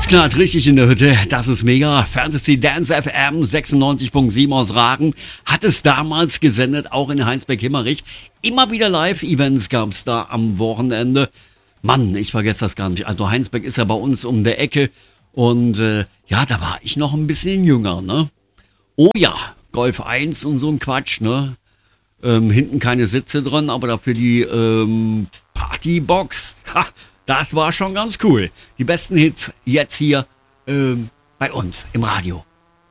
knallt richtig in der Hütte, das ist mega. Fantasy Dance FM 96.7 aus Ragen hat es damals gesendet, auch in Heinsberg-Himmerich. Immer wieder Live-Events gab es da am Wochenende. Mann, ich vergesse das gar nicht. Also Heinsberg ist ja bei uns um der Ecke und ja, da war ich noch ein bisschen jünger, ne? Oh ja, Golf 1 und so ein Quatsch, ne? Hinten keine Sitze drin, aber dafür die Partybox. Ha, das war schon ganz cool. Die besten Hits jetzt hier bei uns im Radio.